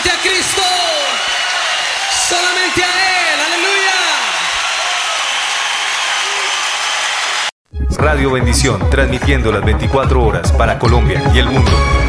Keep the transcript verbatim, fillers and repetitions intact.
Solamente a Cristo. Solamente a Él. Aleluya. Radio Bendición, transmitiendo las veinticuatro horas para Colombia y el mundo.